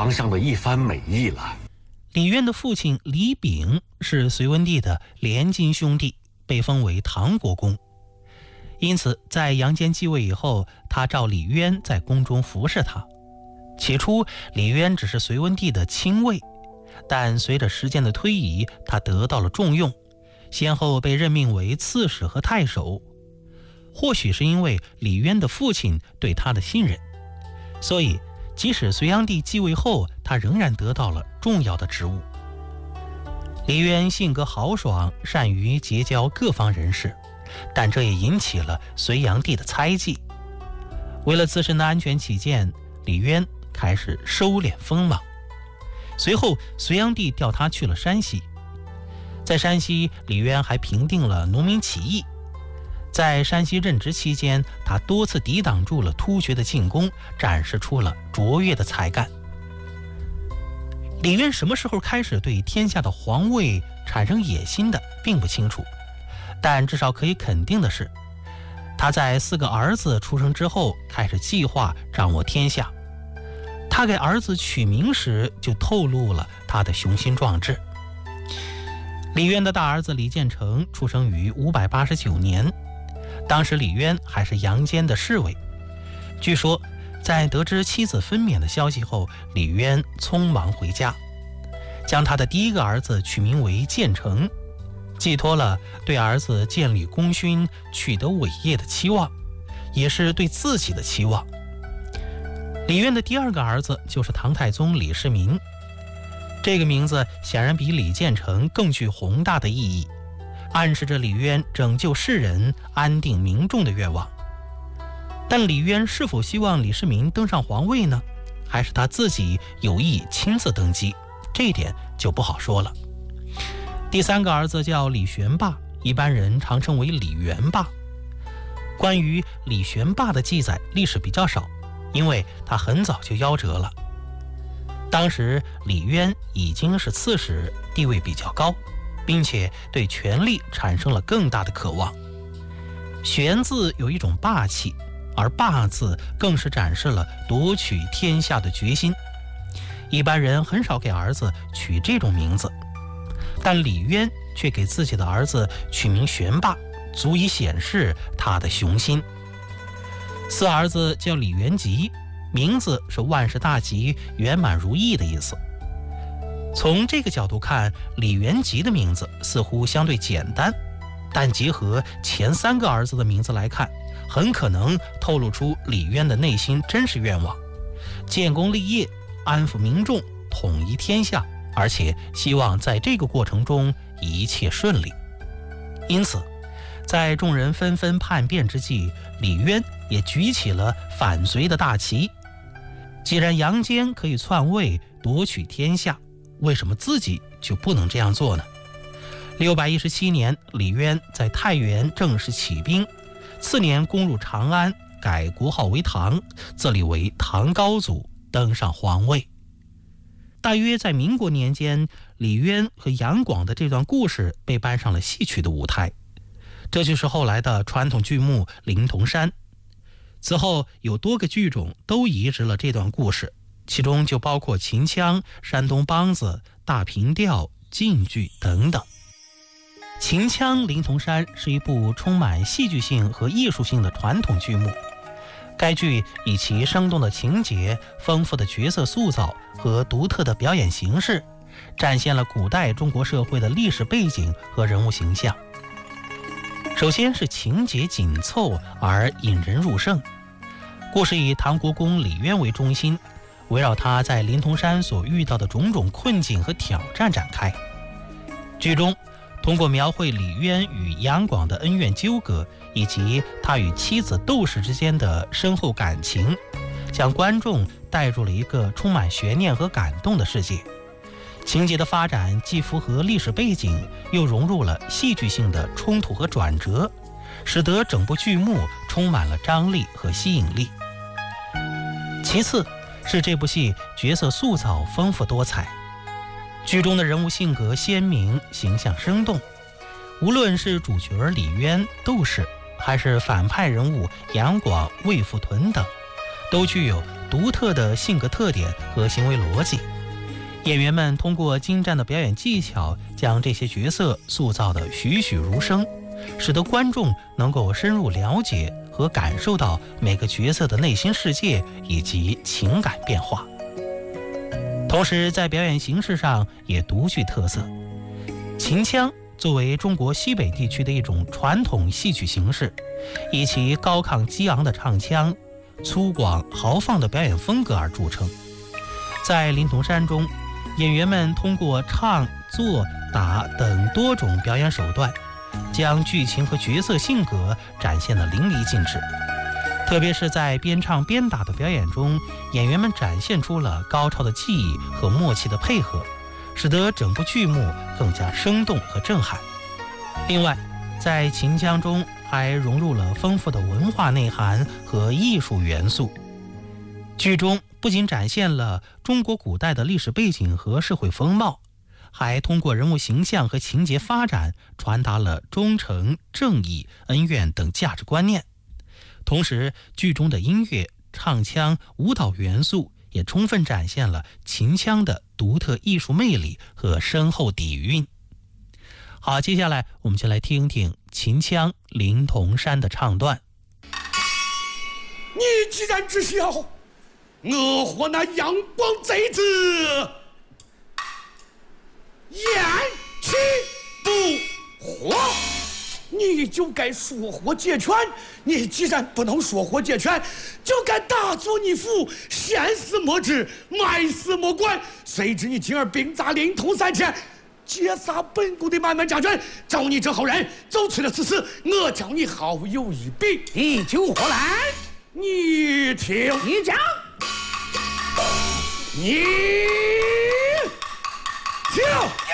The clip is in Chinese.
皇上的一番美意了。 李渊的父亲李炳是隋文帝的连襟兄弟，被封为唐国公。因此在杨坚继位以后，他召李渊在宫中服侍他。起初李渊只是隋文帝的亲卫，但随着时间的推移，他得到了重用，先后被任命为刺史和太守。或许是因为李渊的父亲对他的信任，所以即使隋炀帝继位后，他仍然得到了重要的职务。李渊性格豪爽，善于结交各方人士，但这也引起了隋炀帝的猜忌。为了自身的安全起见，李渊开始收敛锋芒。随后隋炀帝调他去了山西，在山西李渊还平定了农民起义。在山西任职期间，他多次抵挡住了突厥的进攻，展示出了卓越的才干。李渊什么时候开始对天下的皇位产生野心的并不清楚，但至少可以肯定的是，他在4个儿子出生之后开始计划掌握天下。他给儿子取名时就透露了他的雄心壮志。李渊的大儿子李建成出生于589年，当时李渊还是杨坚的侍卫。据说在得知妻子分娩的消息后，李渊匆忙回家，将他的第一个儿子取名为建成，寄托了对儿子建立功勋、取得伟业的期望，也是对自己的期望。李渊的第二个儿子就是唐太宗李世民，这个名字显然比李建成更具宏大的意义，暗示着李渊拯救世人、安定民众的愿望。但李渊是否希望李世民登上皇位呢？还是他自己有意亲自登基？这一点就不好说了。第三个儿子叫李玄霸，一般人常称为李元霸。关于李玄霸的记载历史比较少，因为他很早就夭折了。当时李渊已经是刺史，地位比较高，并且对权力产生了更大的渴望。玄字有一种霸气，而霸字更是展示了夺取天下的决心。一般人很少给儿子取这种名字，但李渊却给自己的儿子取名玄霸，足以显示他的雄心。4儿子叫李元吉，名字是万事大吉、圆满如意的意思。从这个角度看，李元吉的名字似乎相对简单，但结合前3个儿子的名字来看，很可能透露出李渊的内心真实愿望：建功立业，安抚民众，统一天下，而且希望在这个过程中一切顺利。因此在众人纷纷叛变之际，李渊也举起了反隋的大旗。既然杨坚可以篡位夺取天下，为什么自己就不能这样做呢？617年，李渊在太原正式起兵，次年攻入长安，改国号为唐，自立为唐高祖，登上皇位。大约在民国年间，李渊和杨广的这段故事被搬上了戏曲的舞台，这就是后来的传统剧目《灵童山》。此后有多个剧种都移植了这段故事，其中就包括秦腔、山东梆子、大平调、晋剧等等。秦腔《灵童山》是一部充满戏剧性和艺术性的传统剧目。该剧以其生动的情节、丰富的角色塑造和独特的表演形式，展现了古代中国社会的历史背景和人物形象。首先是情节紧凑而引人入胜，故事以唐国公李渊为中心，围绕他在灵童山所遇到的种种困境和挑战展开。剧中通过描绘李渊与杨广的恩怨纠葛，以及他与妻子窦氏之间的深厚感情，将观众带入了一个充满悬念和感动的世界。情节的发展既符合历史背景，又融入了戏剧性的冲突和转折，使得整部剧目充满了张力和吸引力。其次是这部戏角色塑造丰富多彩，剧中的人物性格鲜明，形象生动。无论是主角李渊、窦氏，还是反派人物杨广、魏福屯等， 都具有独特的性格特点和行为逻辑。演员们通过精湛的表演技巧，将这些角色塑造得栩栩如生，使得观众能够深入了解和感受到每个角色的内心世界以及情感变化。同时在表演形式上也独具特色。秦腔作为中国西北地区的一种传统戏曲形式，以其高亢激昂的唱腔、粗犷豪放的表演风格而著称。在灵童山中，演员们通过唱、做、打等多种表演手段，将剧情和角色性格展现得淋漓尽致。特别是在边唱边打的表演中，演员们展现出了高超的技艺和默契的配合，使得整部剧目更加生动和震撼。另外，在秦腔中还融入了丰富的文化内涵和艺术元素。剧中不仅展现了中国古代的历史背景和社会风貌，还通过人物形象和情节发展传达了忠诚、正义、恩怨等价值观念。同时，剧中的音乐、唱腔、舞蹈元素也充分展现了秦腔的独特艺术魅力和深厚底蕴。好，接下来我们就来听听秦腔《灵童山》的唱段。 你既然知晓我和那阳光贼子言其不和，你就该说和解劝。你既然不能说和解劝，就该打作你父，先死莫知，埋死莫管。谁知你今儿兵砸灵童山前，劫杀本宫的满满家眷，招你这好人走出了此事，我叫你好有一比。 你就何来？ 你听， 你讲。 你听。